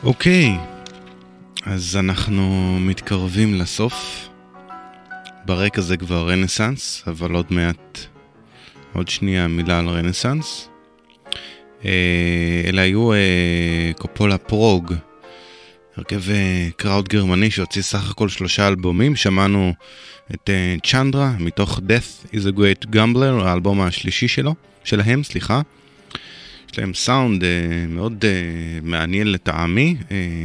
אוקיי, אז אנחנו מתקרבים לסוף. ברקע זה כבר רנסנס, אבל עוד שנייה מילה על רנסנס. אלה היו קופולה פרוג, הרכב קראוד גרמני שהוציא סך הכל 3 אלבומים. שמענו את צ'נדרה מתוך Death is a Great Gambler, האלבום השלישי שלהם. יש להם סאונד מאוד מעניין לטעמי.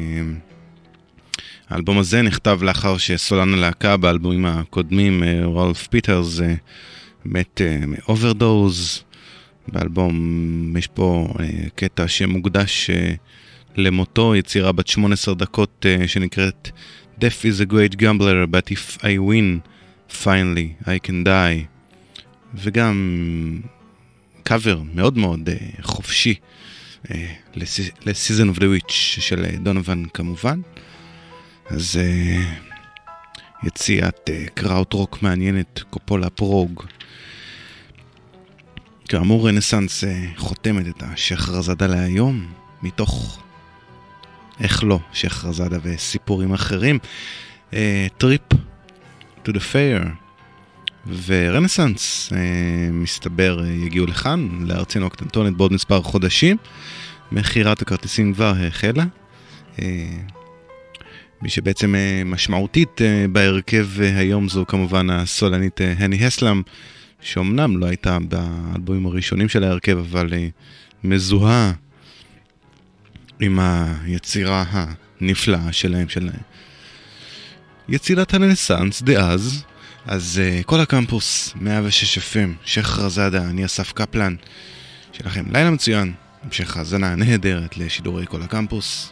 האלבום הזה נכתב לאחר שסולן הלהקה באלבומים הקודמים, רולף פיטרס, מת מאוברדוז. באלבום יש פה קטע שמוקדש למותו, יצירה בת 18 דקות שנקראת Death is a Great Gambler, but if I win, finally I can die. וגם קאבר מאוד מאוד חופשי ל-Season of the Witch של דונובן כמובן. אז יציאת קראוט רוק מעניינת, קופולה פרוג. כאמור, רנסנס חותמת את השחרזאדה להיום, מתוך, איך לא, שחרזאדה וסיפורים אחרים. טריפ to the fair. ורנסנס מסתבר יגיעו לכאן, לארצנו הקטנטונת בעוד מספר חודשים. מחירת הכרטיסים כבר החלה. מי שבעצם משמעותית בהרכב היום זו כמובן הסולנית הני הסלאם, שאומנם לא הייתה באלבומים הראשונים של ההרכב, אבל מזוהה עם היצירה הנפלאה שלהם, של יצירת הרנסנס דאז. אז כל הקמפוס 106 FM, שחרזאדה, אני אסף קפלן, שלכם לילה מצוין, המשך האזנה נהדרת לשידורי כל הקמפוס.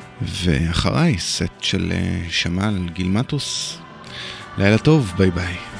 ואחריי סט של שמל גילמטוס. לילה טוב, ביי ביי.